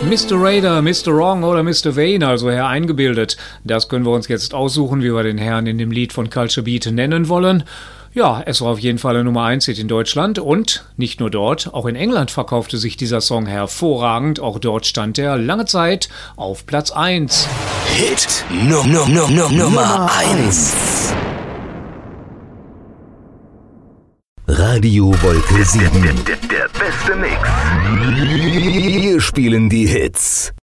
Mr. Raider, Mr. Wrong oder Mr. Vane, also Herr Eingebildet. Das können wir uns jetzt aussuchen, wie wir den Herrn in dem Lied von Culture Beat nennen wollen. Ja, es war auf jeden Fall ein Nummer 1 Hit in Deutschland und nicht nur dort, auch in England verkaufte sich dieser Song hervorragend. Auch dort stand er lange Zeit auf Platz 1. Hit Nummer 1. Radio Wolke 7. Der beste Mix. Wir spielen die Hits.